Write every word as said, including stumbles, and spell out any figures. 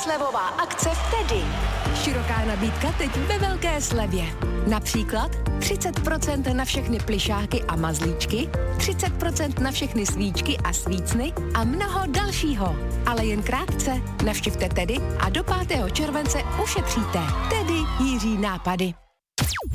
slevová akce v Tedy. Široká nabídka teď ve velké slevě. Například třicet procent na všechny plyšáky a mazlíčky, třicet procent na všechny svíčky a svícny a mnoho dalšího. Ale jen krátce. Navštivte Tedy a do pátého července ušetříte. Tedy Jiří nápady.